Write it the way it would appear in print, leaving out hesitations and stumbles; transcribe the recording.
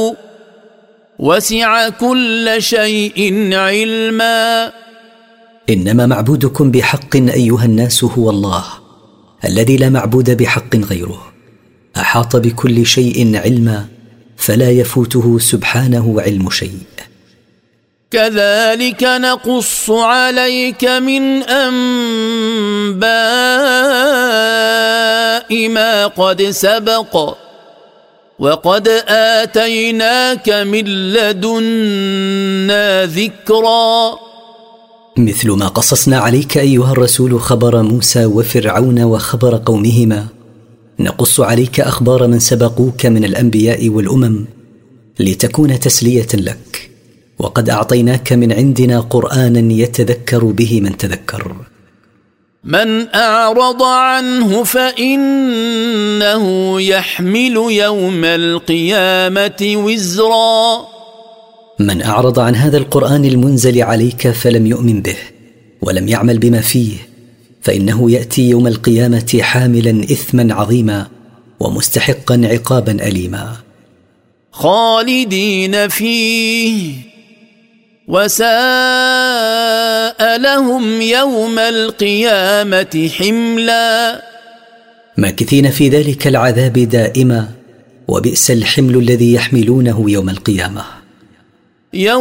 وسع كل شيء علما. إنما معبودكم بحق أيها الناس هو الله الذي لا معبود بحق غيره، أحاط بكل شيء علما، فلا يفوته سبحانه علم شيء. كذلك نقص عليك من أنباء ما قد سبق، وقد آتيناك من لدنا ذكرا. مثل ما قصصنا عليك أيها الرسول خبر موسى وفرعون وخبر قومهما، نقص عليك أخبار من سبقوك من الأنبياء والأمم لتكون تسلية لك، وقد أعطيناك من عندنا قرآنا يتذكر به من تذكر. من أعرض عنه فإنه يحمل يوم القيامة وزرا. من أعرض عن هذا القرآن المنزل عليك فلم يؤمن به ولم يعمل بما فيه، فإنه يأتي يوم القيامة حاملا إثما عظيما ومستحقا عقابا أليما. خالدين فيه وساء لهم يوم القيامة حملا. ماكثين في ذلك العذاب دائما، وبئس الحمل الذي يحملونه يوم القيامة.